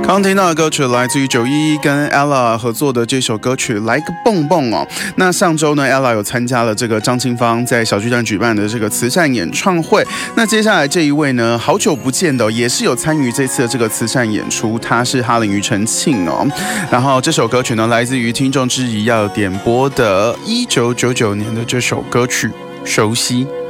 刚听到的歌曲来自于911跟 Ella 合作的这首歌曲《来个蹦蹦》哦。那上周呢 ，Ella 有参加了这个张清芳在小巨蛋举办的这个慈善演唱会。那接下来这一位呢，好久不见的，也是有参与这次的这个慈善演出，他是哈林庾澄庆哦。然后这首歌曲呢，来自于听众之一要点播的1999年的这首歌曲《熟悉》。